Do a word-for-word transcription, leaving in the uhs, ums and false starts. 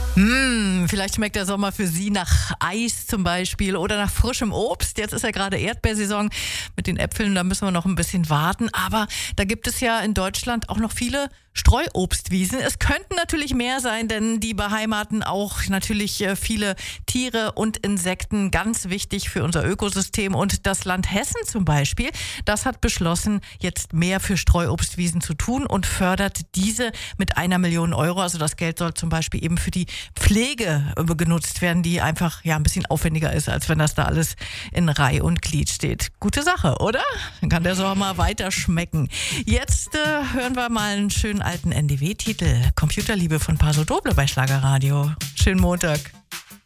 Hm, vielleicht schmeckt der Sommer für Sie nach Eis zum Beispiel oder nach frischem Obst. Jetzt ist ja gerade Erdbeersaison mit den Äpfeln, da müssen wir noch ein bisschen warten. Aber da gibt es ja in Deutschland auch noch viele Streuobstwiesen. Es könnten natürlich mehr sein, denn die beheimaten auch natürlich äh, viele Tiere und Insekten, ganz wichtig für unser Ökosystem. Und das Land Hessen zum Beispiel, das hat beschlossen, jetzt mehr für Streuobstwiesen zu tun und fördert diese mit einer Million Euro. Also das Geld soll zum Beispiel eben für die Pflege äh, genutzt werden, die einfach ja ein bisschen aufwendiger ist, als wenn das da alles in Reih und Glied steht. Gute Sache, oder? Dann kann der Sommer weiter schmecken. Jetzt äh, hören wir mal einen schönen alten N D W-Titel. Computerliebe von Paso Doble bei Schlagerradio. Schönen Montag.